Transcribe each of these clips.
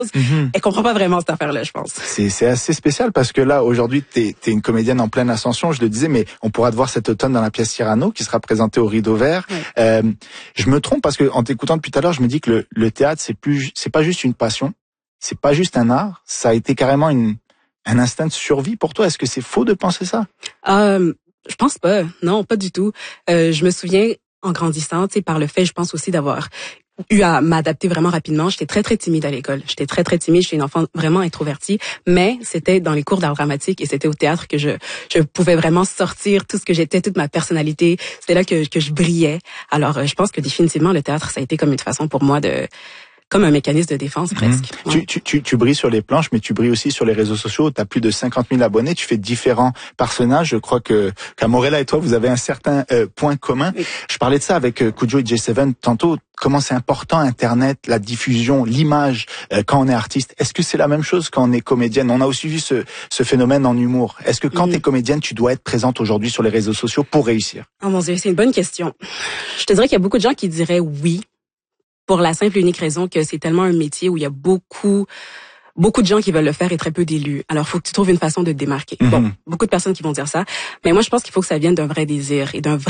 Elle comprend pas vraiment cette affaire-là, je pense. C'est assez spécial parce que là, aujourd'hui, t'es une comédienne en pleine ascension, je le disais, mais on pourra te voir cet automne dans la pièce Cyrano qui sera présentée au Rideau Vert. Ouais. Je me trompe parce que en t'écoutant depuis tout à l'heure, je me dis que le théâtre, c'est pas juste une passion, c'est pas juste un art, ça a été carrément un instinct de survie pour toi. Est-ce que c'est faux de penser ça? Je pense pas. Non, pas du tout. Je me souviens, en grandissant, tu sais, par le fait, je pense aussi d'avoir eu à m'adapter vraiment rapidement. J'étais très, très timide à l'école. J'étais très, très timide. J'étais une enfant vraiment introvertie. Mais c'était dans les cours d'art dramatique et c'était au théâtre que je pouvais vraiment sortir tout ce que j'étais, toute ma personnalité. C'était là que je brillais. Alors, je pense que définitivement, le théâtre, ça a été comme une façon pour moi comme un mécanisme de défense presque. Ouais. Tu brilles sur les planches, mais tu brilles aussi sur les réseaux sociaux. Tu as plus de 50 000 abonnés. Tu fais différents personnages. Je crois qu'Amorella et toi, vous avez un certain point commun. Oui. Je parlais de ça avec Kujo et J7 tantôt. Comment c'est important Internet, la diffusion, l'image quand on est artiste. Est-ce que c'est la même chose quand on est comédienne? On a aussi vu ce phénomène en humour. Est-ce que quand tu es comédienne, tu dois être présente aujourd'hui sur les réseaux sociaux pour réussir? Oh mon Dieu, c'est une bonne question. Je te dirais qu'il y a beaucoup de gens qui diraient oui. Pour la simple et unique raison que c'est tellement un métier où il y a beaucoup de gens qui veulent le faire et très peu d'élus. Alors, faut que tu trouves une façon de te démarquer. Bon, beaucoup de personnes qui vont dire ça, mais moi, je pense qu'il faut que ça vienne d'un vrai désir et d'une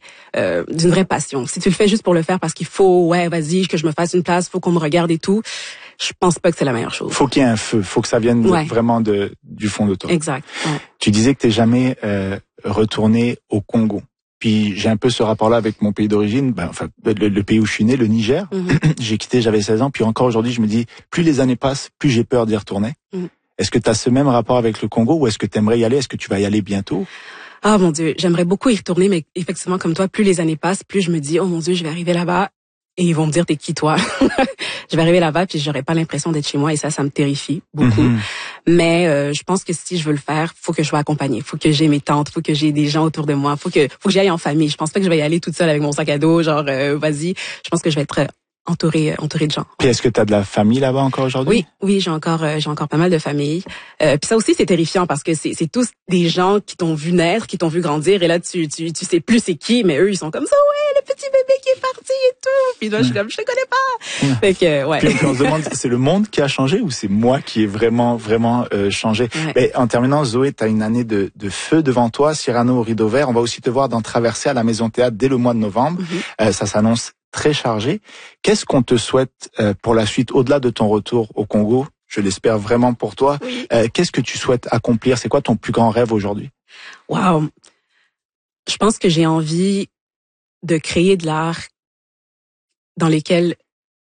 vraie passion. Si tu le fais juste pour le faire parce qu'il faut, ouais, vas-y, que je me fasse une place, faut qu'on me regarde et tout, je pense pas que c'est la meilleure chose. Faut qu'il y ait un feu, faut que ça vienne vraiment du fond de toi. Exact. Ouais. Tu disais que t'es jamais retourné au Congo. Puis j'ai un peu ce rapport-là avec mon pays d'origine, le pays où je suis né, le Niger. J'ai quitté, j'avais 16 ans, puis encore aujourd'hui, je me dis, plus les années passent, plus j'ai peur d'y retourner. Est-ce que tu as ce même rapport avec le Congo ou est-ce que tu aimerais y aller? Est-ce que tu vas y aller bientôt? Ah mon Dieu, j'aimerais beaucoup y retourner, mais effectivement, comme toi, plus les années passent, plus je me dis, oh mon Dieu, je vais arriver là-bas et ils vont me dire, t'es qui toi? Je vais arriver là-bas puis j'aurai pas l'impression d'être chez moi et ça me terrifie beaucoup. Mais je pense que si je veux le faire, faut que je sois accompagnée, faut que j'ai mes tantes, faut que j'ai des gens autour de moi, faut que j'y aille en famille. Je pense pas que je vais y aller toute seule avec mon sac à dos, genre vas-y. Je pense que je vais être entourée de gens. Puis est-ce que tu as de la famille là-bas encore aujourd'hui? Oui, j'ai encore pas mal de famille. Puis ça aussi c'est terrifiant parce que c'est tous des gens qui t'ont vu naître, qui t'ont vu grandir et là tu sais plus c'est qui, mais eux ils sont comme ça, ouais, le petit bébé qui est parti et tout. Puis moi je suis comme je te connais pas. Fait que ouais. Puis on se demande c'est le monde qui a changé ou c'est moi qui ai vraiment changé. Mais en terminant, Zoé, tu as une année de feu devant toi, Cyrano au Rideau Vert. On va aussi te voir dans Traversée à la Maison Théâtre dès le mois de novembre. Ça s'annonce très chargé. Qu'est-ce qu'on te souhaite pour la suite, au-delà de ton retour au Congo? Je l'espère vraiment pour toi. Oui. Qu'est-ce que tu souhaites accomplir? C'est quoi ton plus grand rêve aujourd'hui? Wow. Je pense que j'ai envie de créer de l'art dans lequel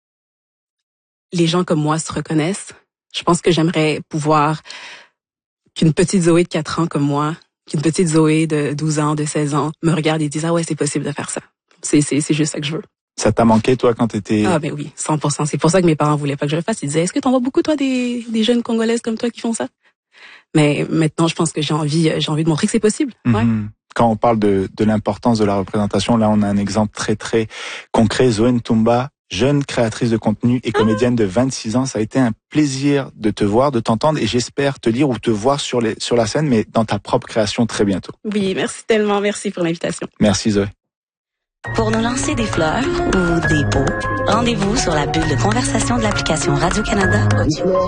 les gens comme moi se reconnaissent. Je pense que j'aimerais pouvoir qu'une petite Zoé de 4 ans comme moi, qu'une petite Zoé de 12 ans, de 16 ans me regarde et dise « Ah ouais, c'est possible de faire ça. » C'est juste ça que je veux. Ça t'a manqué, toi, quand t'étais... Ah ben oui, 100%. C'est pour ça que mes parents voulaient pas que je le fasse. Ils disaient, est-ce que t'en vois beaucoup, toi, des jeunes Congolaises comme toi qui font ça? Mais maintenant, je pense que j'ai envie de montrer que c'est possible. Ouais. Quand on parle de l'importance de la représentation, là, on a un exemple très, très concret. Zoé Ntumba, jeune créatrice de contenu et comédienne de 26 ans. Ça a été un plaisir de te voir, de t'entendre et j'espère te lire ou te voir sur la scène, mais dans ta propre création très bientôt. Oui, merci tellement. Merci pour l'invitation. Merci, Zoé. Pour nous lancer des fleurs ou des pots, rendez-vous sur la bulle de conversation de l'application Radio-Canada.